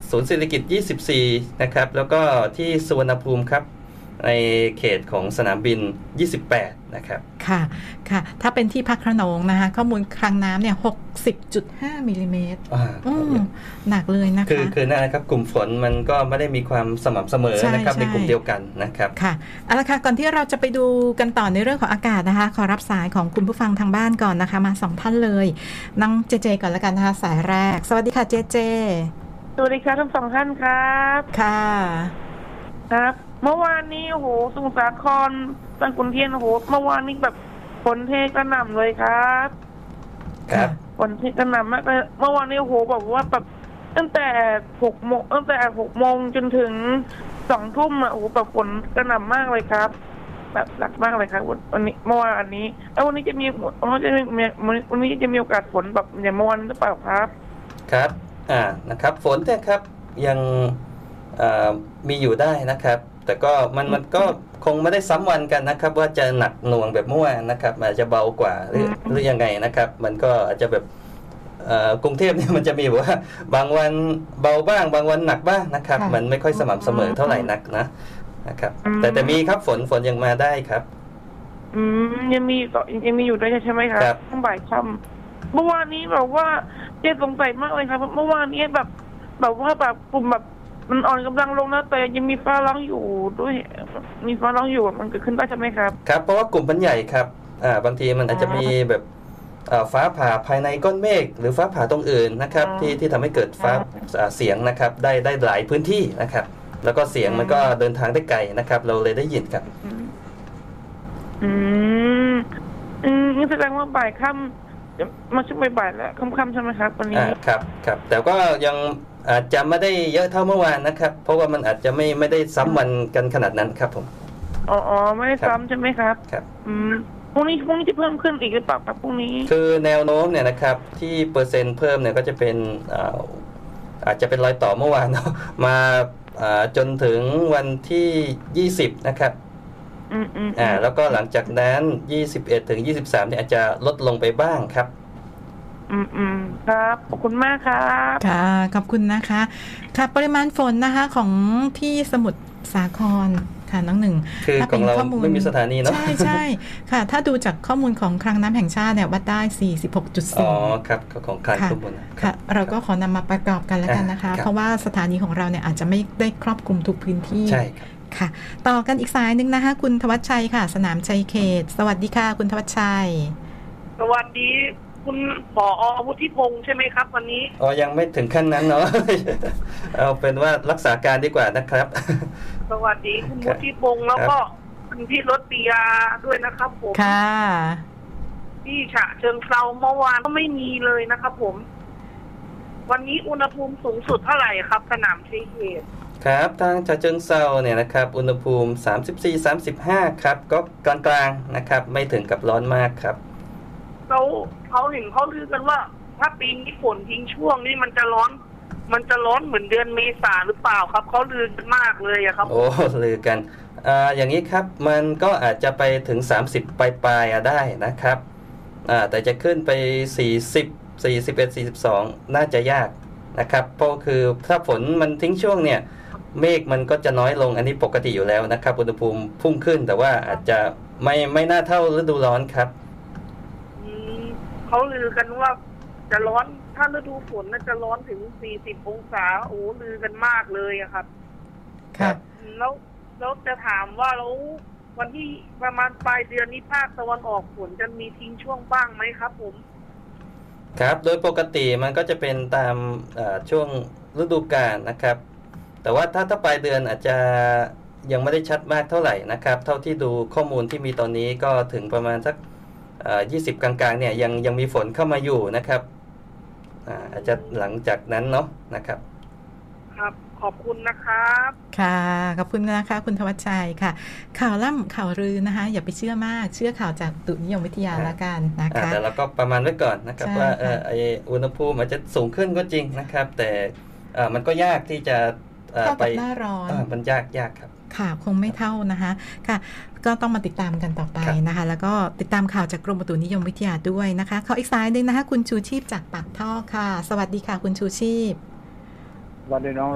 ศูนย์เศรษฐกิจ24นะครับแล้วก็ที่สุวรรณภูมิครับในเขตของสนามบิน28นะครับค่ะค่ะถ้าเป็นที่พักระนองนะคะข้อมูลคลังน้ำเนี่ย 60.5 มิลลิเมตรหนักเลยนะคะคือนั่นนะครับกลุ่มฝนมันก็ไม่ได้มีความสม่ำเสมอนะครับในกลุ่มเดียวกันนะครับค่ะเอาละค่ะก่อนที่เราจะไปดูกันต่อในเรื่องของอากาศนะคะขอรับสายของคุณผู้ฟังทางบ้านก่อนนะคะมา2ท่านเลยน้องเจเจก่อนแล้วกันนะคะสายแรกสวัสดีค่ะเจเจสวัสดีค่ะทั้ง2ท่านครับค่ะครับเมื่อวานนี้โอ้โหสมุทรสาครบางขุนเทียนโอ้โหเมื่อวานนี้แบบฝนเทกระหน่ำเลยครับครับฝนเทกระหน่ำมากเลยเมื่อวานนี้โอ้โหบอกว่าแบบตั้งแต่6 โมงจนถึง2 ทุ่มอ่ะโอ้โหแบบฝนกระหน่ำมากเลยครับแบบหนักมากเลยครับวันนี้เมื่อวานนี้แล้ววันนี้จะมีโอกาสฝนแบบอย่างเมื่อวานหรือเปล่าครับครับนะครับฝนเนี่ยครับยังมีอยู่ได้นะครับแต่ก็มันก็คงไม่ได้ซ้ำวันกันนะครับว่าจะหนักหน่วงแบบเมื่อวานนะครับอาจจะเบากว่าหรือยังไงนะครับมันก็อาจจะแบบกรุงเทพเนี่ยมันจะมีว่าบางวันเบาบ้างบางวันหนักบ้างนะครับมันไม่ค่อยสม่ำเสมอเท่าไหร่นักนะครับแต่มีครับฝนยังมาได้ครับยังมีอยู่ด้วยใช่ไหมครับต้องบ่ายค่ำเมื่อวานนี้แบบว่าเจ๊สงสัยมากเลยครับเมื่อวานนี้แบบว่าแบบกลุ่มแบบมันอ่อนกำลังลงนะแต่ยังมีฟ้าร้องอยู่ด้วยมีฟ้าร้องอยู่มันเกิดขึ้นได้ใช่ไหมครับครับเพราะว่ากลุ่มมันใหญ่ครับบางทีมันอาจจะมีแบบฟ้าผ่าภายในก้อนเมฆหรือฟ้าผ่าตรงอื่นนะครับที่ทำให้เกิดฟ้าเสียงนะครับได้หลายพื้นที่นะครับแล้วก็เสียงมันก็เดินทางได้ไกลนะครับเราเลยได้ยินครับนี่แสดงว่าบ่ายค่ำมาช่วงบ่ายแล้วค่ำใช่ไหมครับวันนี้ครับแต่ก็ยังอาจจะไม่ได้เยอะเท่าเมื่อวานนะครับเพราะว่ามันอาจจะไม่ได้ซ้ำวันกันขนาดนั้นครับผมไม่ได้ซ้ำใช่ไหมครับครับพรุ่งนี้จะเพิ่มขึ้นอีกหรือเปล่าครับพรุ่งนี้คือแนวโน้มเนี่ยนะครับที่เปอร์เซ็นต์เพิ่มเนี่ยก็จะเป็นอาจจะเป็นรอยต่อเมื่อวานมาจนถึงวันที่20นะครับแล้วก็หลังจากนั้น21ถึง23เนี่ยอาจจะลดลงไปบ้างครับครับขอบคุณมากครับค่ะขอบคุณนะคะค่ะปริมาณฝนนะคะของที่สมุทรสาครค่ะน้องหนึ่งคือของเราไม่มีสถานีเนาะใช่ค่ะถ้าดูจากข้อมูลของคลังน้ำแห่งชาติเนี่ยวัดได้ 46.4 ครับของคลังข้อมูลค่ะเราก็ขอนำมาประกอบกันแล้วกันนะคะเพราะว่าสถานีของเราเนี่ยอาจจะไม่ได้ครอบคลุมทุกพื้นที่ใช่ค่ะต่อกันอีกสายนึงนะคะคุณธวัชชัยค่ะสนามชัยเขตสวัสดีค่ะคุณธวัชชัยสวัสดีคุณผอ.วุฒิพงษ์ใช่ไหมครับวันนี้ยังไม่ถึงขั้นนั้นเนาะ เอาเป็นว่ารักษาการดีกว่านะครับสวัสดีคุณวุฒิพงษ์แล้วก็คุณพี่รถปิยาด้วยนะครับผมค่ะที่ฉะเชิงเทราเมื่อวานก็ไม่มีเลยนะครับผมวันนี้อุณหภูมิสูงสุดเท่าไหร่ครับสนามชัยเขตครับทางฉะเชิงเทราเนี่ยนะครับอุณหภูมิ 34-35 ครับก็กลางๆนะครับไม่ถึงกับร้อนมากครับเขาเห็นเขาลือกันว่าถ้าปีนี้ฝนทิ้งช่วงนี้มันจะร้อนเหมือนเดือนเมษาหรือเปล่าครับเขาลือกันมากเลยครับลือกันอย่างนี้ครับมันก็อาจจะไปถึง30ปลายๆได้นะครับแต่จะขึ้นไป40 41 42น่าจะยากนะครับเพราะคือถ้าฝนมันทิ้งช่วงเนี่ยเมฆมันก็จะน้อยลงอันนี้ปกติอยู่แล้วนะครับอุณหภูมิพุ่งขึ้นแต่ว่าอาจจะไม่น่าเท่าฤดูร้อนครับเขาลือกันว่าจะร้อนถ้าฤดูฝนน่าจะร้อนถึง40 องศาลือกันมากเลยครับครับแล้วจะถามว่าแล้ววันที่ประมาณปลายเดือนนี้ภาคตะวันออกฝนจะมีทิ้งช่วงบ้างไหมครับผมครับโดยปกติมันก็จะเป็นตามช่วงฤดูกาลนะครับแต่ว่าถ้าปลายเดือนอาจจะยังไม่ได้ชัดมากเท่าไหร่นะครับเท่าที่ดูข้อมูลที่มีตอนนี้ก็ถึงประมาณสัก20กลางๆเนี่ยยังมีฝนเข้ามาอยู่นะครับอาจจะหลังจากนั้นเนาะนะครับครับขอบคุณนะครับค่ะขอบคุณนะคะคุณธวัชชัยค่ะข่าวล่ำข่าวลือนะคะอย่าไปเชื่อมากเชื่อข่าวจากอุตุนิยมวิทยาละกันนะคะแต่เราก็ประมาณไว้ก่อนนะครับว่าอุณหภูมิอาจจะสูงขึ้นก็จริงนะครับแต่มันก็ยากที่จะไปหน้าร้อนมันยากครับค่ะคงไม่เท่านะคะค่ะก็ต้องมาติดตามกันต่อไปนะคะแล้วก็ติดตามข่าวจากกรมอุตุนิยมวิทยาด้วยนะคะขออีกสายนึงนะคะคุณชูชีพจากปากท่อค่ะสวัสดีค่ะคุณชูชีพสวัสดีน้อง